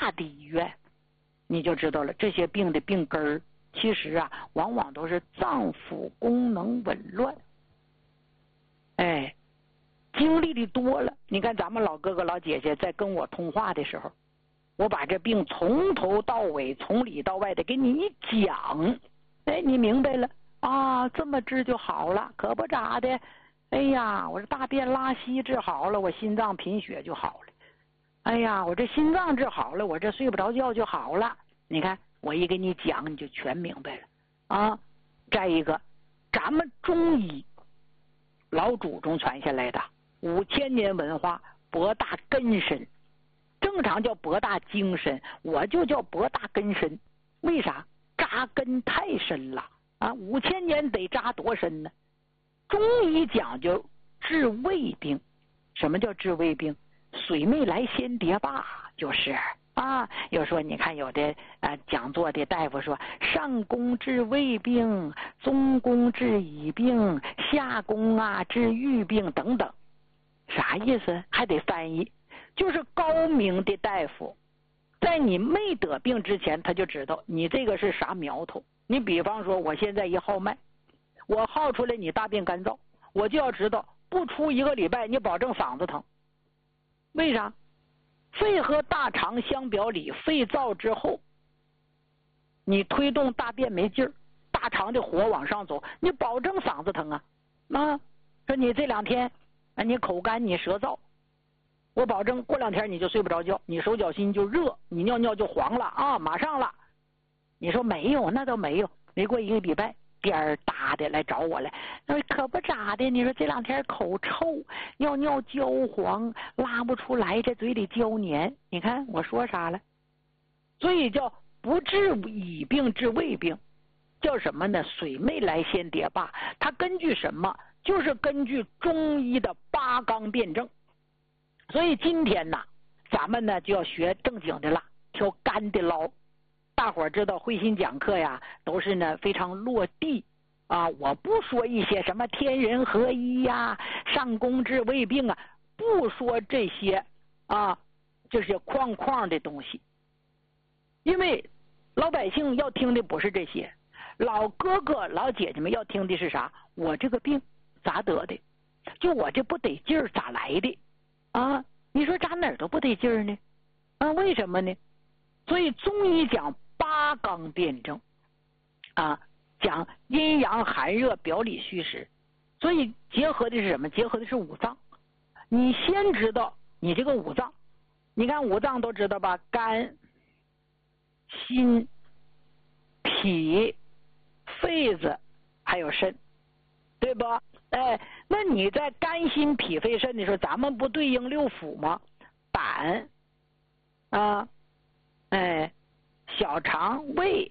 大的医院，你就知道了，这些病的病根儿其实啊，往往都是脏腑功能紊乱。哎，经历的多了，你看咱们老哥哥老姐姐在跟我通话的时候，我把这病从头到尾从里到外的给你一讲，哎，你明白了啊，这么治就好了，可不咋的。哎呀，我这大便拉稀治好了，我心脏贫血就好了。哎呀，我这心脏治好了，我这睡不着觉就好了。你看我一给你讲，你就全明白了啊。再一个，咱们中医老祖宗传下来的5000年文化，博大根深，正常叫博大精深，我就叫博大根深。为啥？扎根太深了啊！5000年得扎多深呢？中医讲究治胃病。什么叫治胃病？水没来先跌坝，就是啊。又说你看有的讲座的大夫说，上工治胃病，中工治乙病，下工治郁病等等，啥意思？还得翻译。就是高明的大夫在你没得病之前，他就知道你这个是啥苗头。你比方说我现在一号脉，我号出来你大便干燥，我就要知道不出1个礼拜你保证嗓子疼。为啥？肺和大肠相表里，肺燥之后你推动大便没劲儿，大肠的火往上走，你保证嗓子疼啊。说你这2天你口干你舌燥，我保证过2天你就睡不着觉，你手脚心就热，你尿尿就黄了啊，马上了。你说没有？那倒没有，没过1个礼拜颠儿搭的来找我来，可不咋的。你说这2天口臭，尿尿焦黄，拉不出来，这嘴里焦黏。你看我说啥了？所以叫不治乙病治胃病，叫什么呢？水没来先跌坝。它根据什么？就是根据中医的8纲辩证。所以今天呢，咱们呢就要学正经的了，挑干的捞。大伙儿知道慧心讲课呀，都是呢非常落地啊。我不说一些什么天人合一呀、上工治胃病啊，不说这些啊，就是框框的东西。因为老百姓要听的不是这些，老哥哥老姐姐们要听的是啥？我这个病咋得的？就我这不得劲儿咋来的啊？你说咋哪儿都不得劲儿呢？啊，为什么呢？所以中医讲8纲辩证啊，讲阴阳寒热表里虚实，所以结合的是什么？结合的是5脏。你先知道你这个5脏，你看5脏都知道吧？肝、心、脾、肺子还有肾，对不？哎，那你在肝心脾肺肾的时候，咱们不对应6腑吗？胆啊，哎，小肠、胃、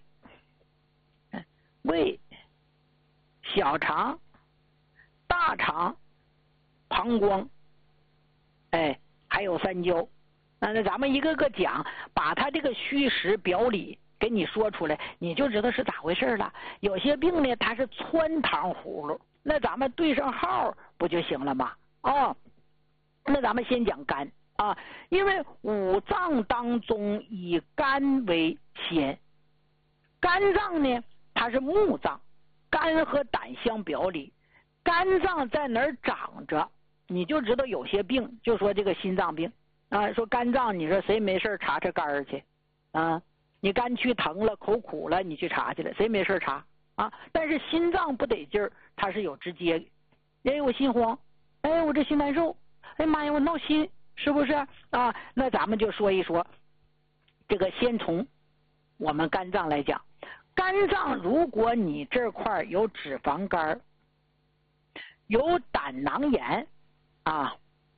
小肠、大肠、膀胱，哎，还有三焦。那咱们一个个讲，把它这个虚实表里给你说出来，你就知道是咋回事了。有些病呢，它是穿糖葫芦，那咱们对上号不就行了吗？哦，那咱们先讲肝啊，因为5脏当中以肝为先。肝脏呢，它是木脏，肝和胆相表里，肝脏在哪儿长着，你就知道有些病，就说这个心脏病啊，说肝脏，你说谁没事查查肝去啊？你肝区疼了，口苦了，你去查去了，谁没事查啊？但是心脏不得劲儿，它是有直接，哎，我心慌，哎，我这心难受，哎妈呀，我闹心，是不是啊？那咱们就说一说，这个先从我们肝脏来讲。肝脏如果你这块有脂肪肝，有胆囊炎啊，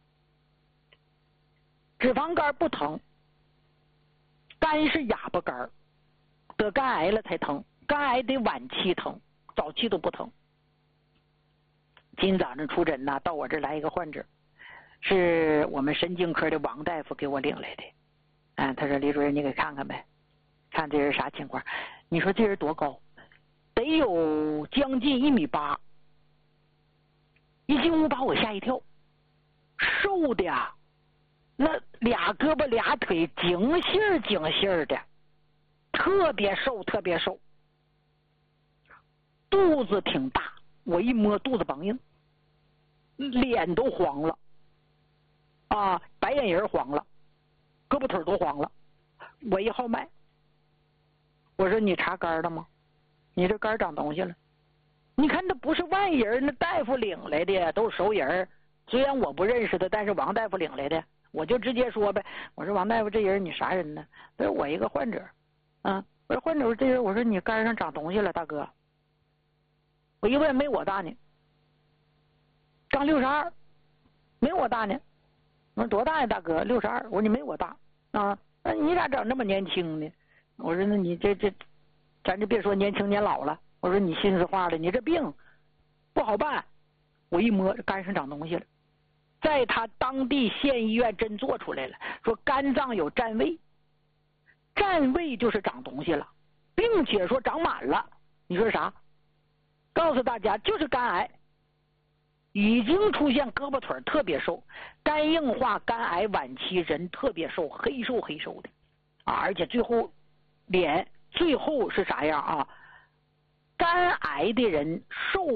脂肪肝不疼，肝是哑巴肝，得肝癌了才疼，肝癌得晚期疼，早期都不疼。今早上出诊呢，到我这儿来一个患者，是我们神经科的王大夫给我领来的。他说李主任，你给看看呗，看这人啥情况。你说这人多高？得有将近1.8米，一进屋把我吓一跳，瘦的呀， 那俩胳膊俩腿紧信的，特别瘦，肚子挺大，我一摸肚子梆硬，脸都黄了啊，白眼仁黄了，胳膊腿都黄了。我一号脉，我说你查肝了吗？你这肝长东西了。你看那不是外人，那大夫领来的，都是熟人。虽然我不认识他，但是王大夫领来的，我就直接说呗。我说王大夫，这人你啥人呢？他说我一个患者。啊，我说患者这人，我说你肝上长东西了，大哥。我一问没我大呢，刚62，没我大呢。我说多大呀，大哥？62。我说你没我大啊，那你咋长这么年轻呢？我说那你这，咱就别说年轻年老了。我说你心思化了，你这病不好办。我一摸，肝上长东西了，在他当地县医院真做出来了，说肝脏有占位，占位就是长东西了，并且说长满了。你说啥？告诉大家，就是肝癌，已经出现胳膊腿特别瘦，肝硬化、肝癌晚期，人特别瘦，黑瘦的啊，而且最后脸最后是啥样啊？肝癌的人瘦，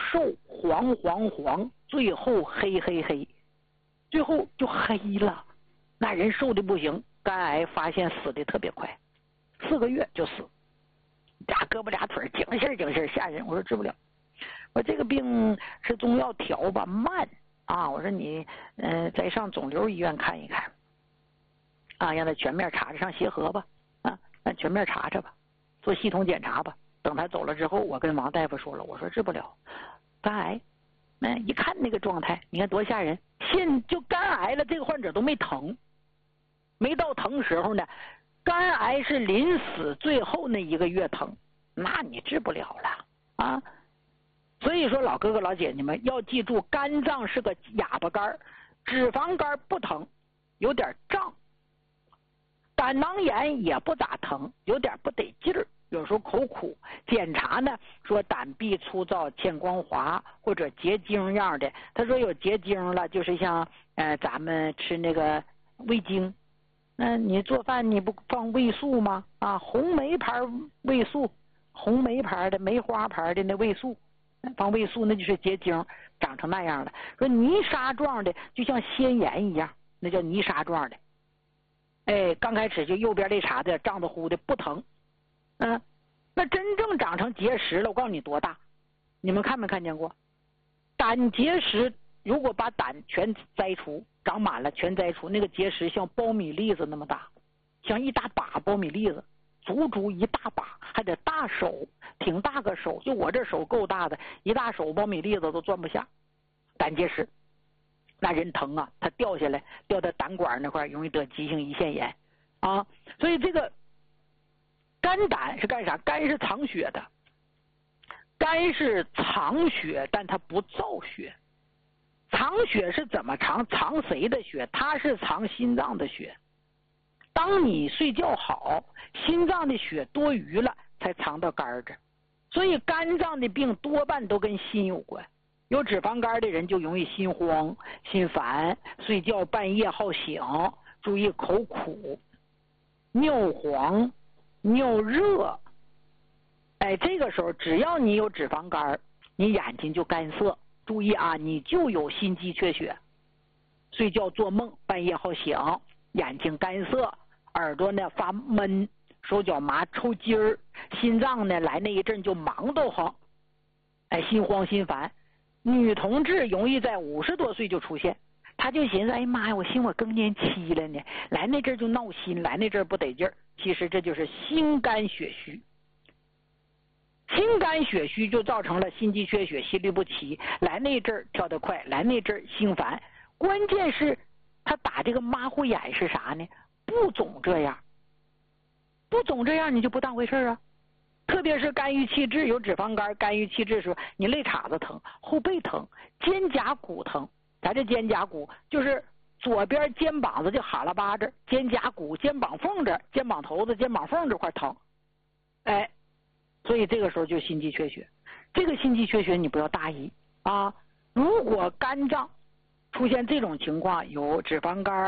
黄，最后黑，最后就黑了，那人瘦的不行。肝癌发现死的特别快，4个月就死，俩胳膊俩腿紧信吓人。我说治不了，我这个病是中药调吧，慢啊。我说你再上肿瘤医院看一看啊，让他全面查查，上协和吧啊，让全面查查吧，做系统检查吧。等他走了之后，我跟王大夫说了，我说治不了肝癌。一看那个状态，你看多吓人，现就肝癌了，这个患者都没疼，没到疼时候呢。肝癌是临死最后那1个月疼，那你治不了了啊。所以说老哥哥老姐姐们要记住，肝脏是个哑巴肝，脂肪肝不疼，有点胀，胆囊炎也不咋疼，有点不得劲儿，有时候口苦。检查呢说胆壁粗糙、欠光滑或者结晶样的。他说有结晶了，就是像咱们吃那个味精，你做饭你不放味素吗？啊，红梅牌味素，红梅牌的、梅花牌的那味素，放味素那就是结晶，长成那样了。说泥沙状的，就像鲜盐一样，那叫泥沙状的。刚开始就右边这茬子胀得乎的不疼，那真正长成结石了，我告诉你多大，你们看没看见过？胆结石如果把胆全摘除，长满了全摘除，那个结石像苞米粒子那么大，像一大把苞米粒子，足一大把，还得大手，挺大个手，就我这手够大的，一大手苞米粒子都装不下。胆结石那人疼啊，他掉下来，掉到胆管那块容易得急性胰腺炎啊。所以这个肝胆是干啥？肝是藏血的，肝是藏血，但它不造血。藏血是怎么藏？藏谁的血？它是藏心脏的血。当你睡觉好，心脏的血多余了，才藏到肝这。所以肝脏的病多半都跟心有关。有脂肪肝的人就容易心慌、心烦，睡觉半夜好醒，注意口苦、尿黄、尿热。这个时候只要你有脂肪肝，你眼睛就干涩，注意啊，你就有心肌缺血。睡觉做梦半夜好醒，眼睛干涩，耳朵呢发闷，手脚麻抽筋儿，心脏呢来那一阵就忙得慌，心慌心烦。女同志容易在50多岁就出现，她就寻思，哎妈呀，我寻我更年期了呢，来那阵就闹心，来那阵不得劲儿。其实这就是心肝血虚，心肝血虚就造成了心肌缺血、心律不齐，来那阵跳得快，来那阵心烦。关键是他打这个马虎眼是啥呢？不总这样，不总这样你就不当回事啊。特别是肝郁气滞，有脂肪肝、肝郁气滞的时候，你肋叉子疼、后背疼、肩胛骨疼。咱这肩胛骨就是左边肩膀子就哈喇巴这，肩胛骨、肩膀缝这、肩膀头子、肩膀缝这块疼。所以这个时候就心肌缺血。这个心肌缺血你不要大意啊。如果肝脏出现这种情况，有脂肪肝、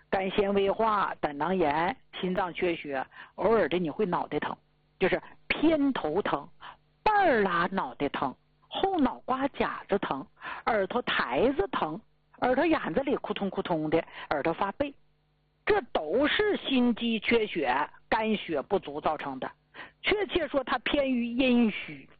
肝纤维化、胆囊炎、心脏缺血，偶尔的你会脑袋疼，就是偏头疼、半拉脑袋疼、后脑瓜夹子疼、耳朵台子疼、耳朵眼子里扑通扑通的、耳朵发背，这都是心肌缺血、肝血不足造成的。确切说，它偏于阴虚。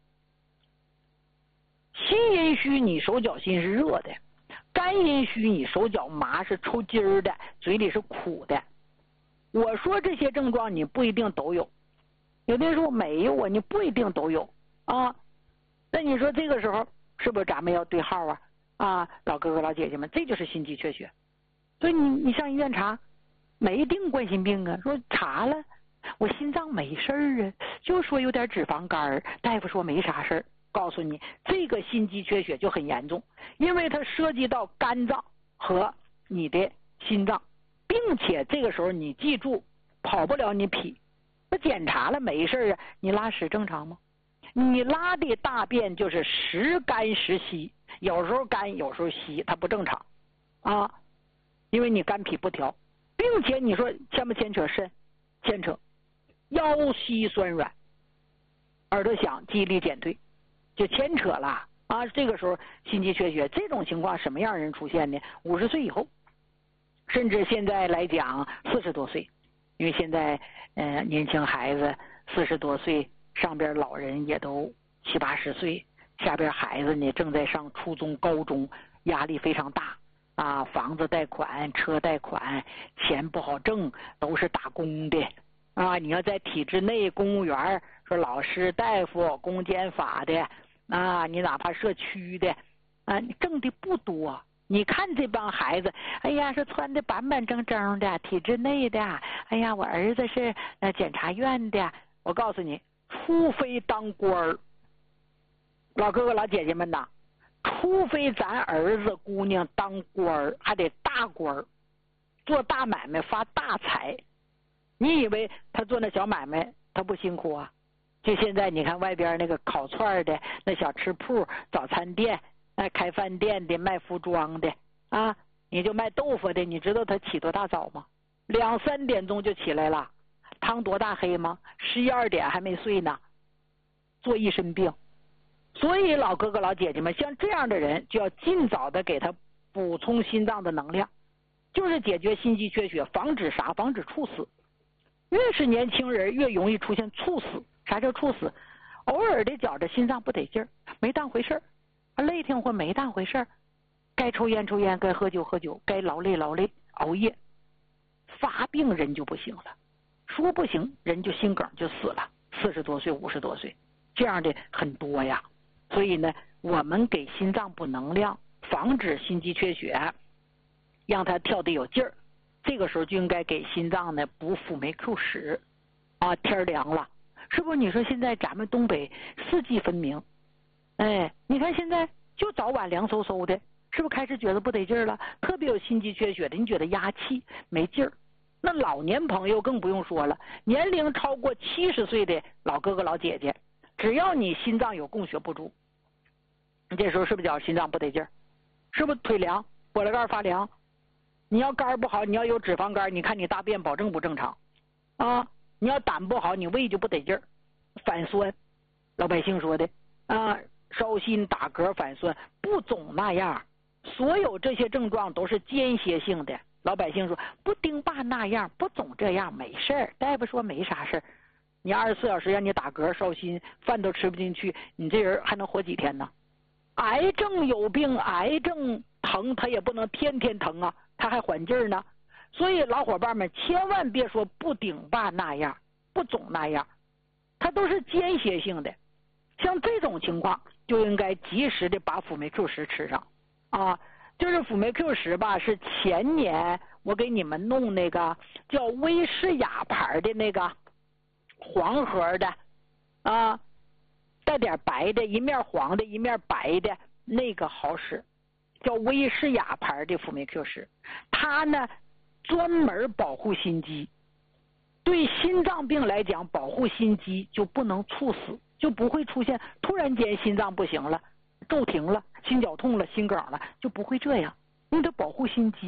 心阴虚，你手脚心是热的；肝阴虚，你手脚麻是抽筋儿的，嘴里是苦的。我说这些症状你不一定都有，有的人说没有啊，你不一定都有啊。那你说这个时候是不是咱们要对号啊？啊，老哥哥老姐姐们，这就是心肌缺血。所以你上医院查，没定冠心病啊，说查了我心脏没事儿啊，就说有点脂肪肝，大夫说没啥事儿。告诉你，这个心肌缺血就很严重，因为它涉及到肝脏和你的心脏，并且这个时候你记住，跑不了你脾。那检查了没事啊，你拉屎正常吗？你拉的大便就是时干时稀，有时候干有时候稀，它不正常啊，因为你肝脾不调，并且你说牵不牵扯肾？牵扯，腰膝酸软，耳朵响，记忆力减退，就牵扯了啊！这个时候心肌缺血这种情况什么样人出现呢？50岁以后，甚至现在来讲40多岁，因为现在年轻孩子40多岁，上边老人也都70、80岁，下边孩子呢正在上初中、高中，压力非常大啊！房子贷款、车贷款，钱不好挣，都是打工的啊！你要在体制内，公务员，说老师、大夫、公检法的。啊，你哪怕社区的啊，你挣的不多。你看这帮孩子，哎呀，是穿的板板正正的，体制内的。哎呀，我儿子是检察院的。我告诉你，除非当官儿，老哥哥老姐姐们呐，除非咱儿子姑娘当官儿，还得大官儿，做大买卖发大财。你以为他做那小买卖他不辛苦啊？就现在你看外边那个烤串的，那小吃铺、早餐店，开饭店的、卖服装的啊，你就卖豆腐的，你知道他起多大早吗？2、3点钟就起来了，汤多大黑吗？11、2点还没睡呢，做一身病。所以老哥哥老姐姐们，像这样的人就要尽早的给他补充心脏的能量，就是解决心肌缺血，防止啥？防止猝死。越是年轻人越容易出现猝死。啥叫猝死？偶尔的觉着心脏不得劲儿，没当回事儿，累挺或没当回事儿，该抽烟抽烟，该喝酒喝酒，该劳累劳累，熬夜，发病人就不行了，说不行人就心梗就死了，40多岁、50多岁，这样的很多呀。所以呢，我们给心脏补能量，防止心肌缺血，让它跳得有劲儿。这个时候就应该给心脏呢补辅酶 Q10啊，天凉了。是不是？你说现在咱们东北四季分明，哎，你看现在就早晚凉飕飕的，是不是开始觉得不得劲儿了？特别有心肌缺血的，你觉得压气没劲儿。那老年朋友更不用说了，年龄超过70岁的老哥哥老姐姐，只要你心脏有供血不足，你这时候是不是觉得心脏不得劲儿？是不是腿凉、脖子盖发凉？你要肝不好，你要有脂肪肝，你看你大便保证不正常啊！你要胆不好，你胃就不得劲儿，反酸。老百姓说的啊，烧心打嗝反酸，不总那样。所有这些症状都是间歇性的。老百姓说不丁霸那样，不总这样，没事儿。大夫说没啥事儿。你24小时让你打嗝烧心，饭都吃不进去，你这人还能活几天呢？癌症有病，癌症疼，他也不能天天疼啊，他还缓劲儿呢。所以老伙伴们千万别说不顶霸那样，不总那样，它都是间歇性的。像这种情况就应该及时的把辅酶 Q10吃上啊。就是辅酶 Q10吧，是前年我给你们弄那个叫威士雅牌的那个黄盒的啊，带点白的，一面黄的一面白的，那个好使，叫威士雅牌的辅酶 Q10，它呢专门保护心肌。对心脏病来讲，保护心肌就不能猝死，就不会出现突然间心脏不行了、骤停了、心绞痛了、心梗了，就不会这样。因为它保护心肌，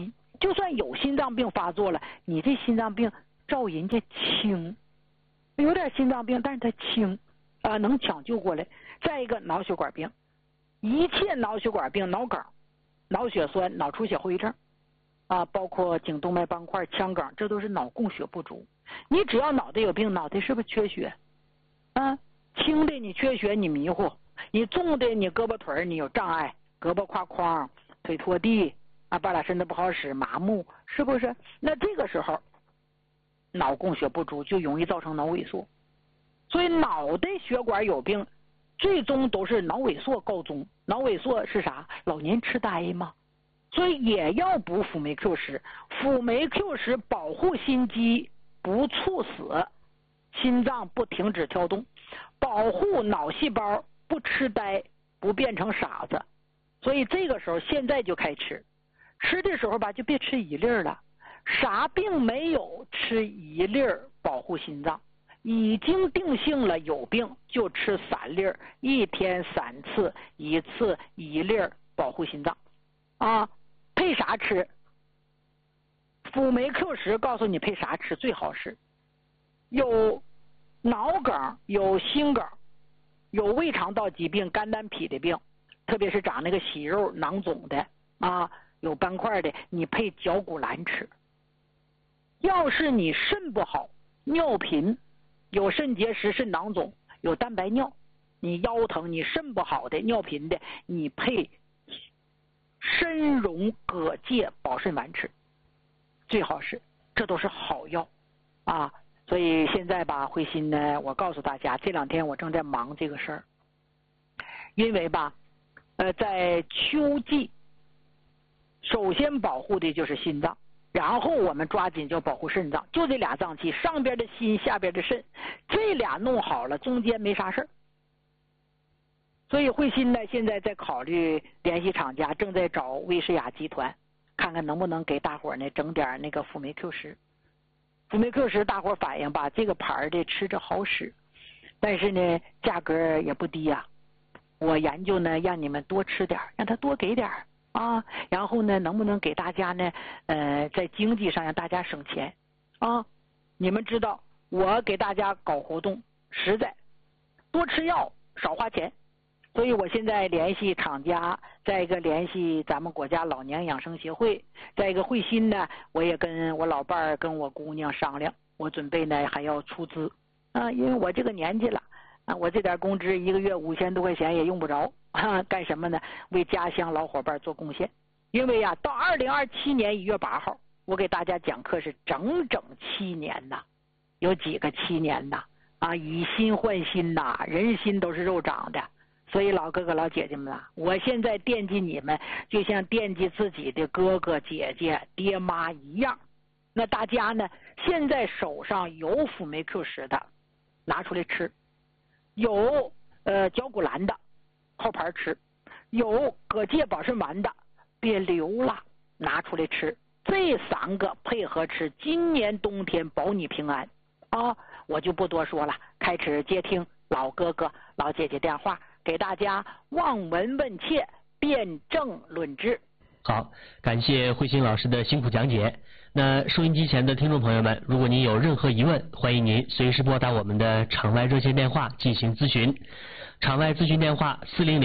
就算有心脏病发作了，你这心脏病照人家轻，有点心脏病，但是它轻，能抢救过来。再一个脑血管病，一切脑血管病、脑梗、脑血栓、脑出血后遗症包括颈动脉斑块、腔梗，这都是脑供血不足。你只要脑袋有病，脑袋是不是缺血？轻的你缺血，你迷糊；你重的你胳膊腿你有障碍，胳膊挎筐、腿拖地半拉身子不好使、麻木，是不是？那这个时候脑供血不足就容易造成脑萎缩。所以脑袋血管有病，最终都是脑萎缩告终。脑萎缩是啥？老年痴呆嘛。所以也要补辅酶 Q10。辅酶 Q10保护心肌不猝死，心脏不停止跳动，保护脑细胞不痴呆，不变成傻子。所以这个时候现在就开吃，吃的时候吧就别吃一粒了，啥病没有吃一粒保护心脏。已经定性了有病就吃3粒，1天3次，1次1粒保护心脏配啥吃？辅酶 Q10告诉你配啥吃最好使。有脑梗、有心梗、有胃肠道疾病、肝胆脾的病，特别是长那个息肉囊肿的有斑块的，你配绞股蓝吃。要是你肾不好，尿频，有肾结石、肾囊肿，有蛋白尿，你腰疼，你肾不好的、尿频的，你配参茸葛芥保肾丸吃最好使。这都是好药所以现在吧，慧心呢，我告诉大家，这2天我正在忙这个事儿。因为吧在秋季首先保护的就是心脏，然后我们抓紧就保护肾脏，就这俩脏器，上边的心，下边的肾，这俩弄好了，中间没啥事儿。所以慧心呢现在在考虑联系厂家，正在找威士雅集团，看看能不能给大伙呢整点那个辅酶 Q10。辅酶 Q10大伙反映吧，这个牌的吃着好使，但是呢价格也不低我研究呢让你们多吃点，让他多给点然后呢能不能给大家呢在经济上让大家省钱你们知道我给大家搞活动实在，多吃药少花钱。所以我现在联系厂家，再一个联系咱们国家老年养生协会，再一个慧心呢，我也跟我老伴儿跟我姑娘商量，我准备呢还要出资因为我这个年纪了我这点工资1个月5000多块钱也用不着干什么呢？为家乡老伙伴做贡献。因为到2027年1月8号，我给大家讲课是整整7年呐。有几个7年呐以心换心人心都是肉长的。所以老哥哥老姐姐们我现在惦记你们就像惦记自己的哥哥姐姐爹妈一样。那大家呢现在手上有辅酶 Q10的拿出来吃，有绞股蓝的后盘吃，有葛芥保肾丸的别留了，拿出来吃。这3个配合吃，今年冬天保你平安我就不多说了，开始接听老哥哥老姐姐电话，给大家望闻问切，辩证论治。 好，感谢慧心老师的辛苦讲解。那收音机前的听众朋友们，如果您有任何疑问，欢迎您随时拨打我们的场外热线电话进行咨询。场外咨询电话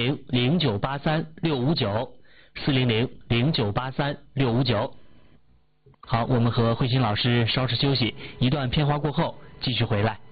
400-0983-659，400-0983-659。好，我们和慧心老师稍事休息，一段片花过后继续回来。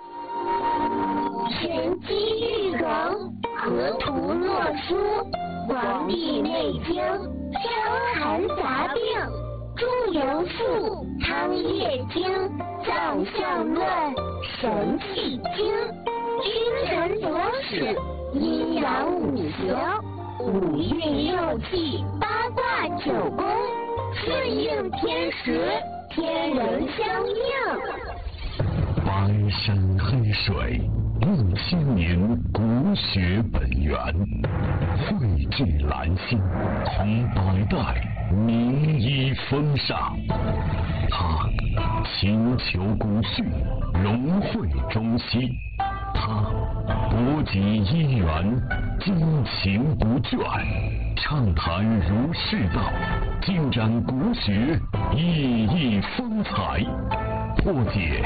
玄机玉容，河图洛书，黄帝内经，伤寒杂病，诸由赋，汤液经，脏象论，神气经，君臣佐使，阴阳五行，5运6气8卦9宫，顺应天时，天人相应。 白山黑水，6000年国学本源，汇聚兰心，同百代名医风尚。他勤求古训，融汇中西。他博集因缘，精勤不倦，畅谈儒释道， 尽展国学熠熠风采，破解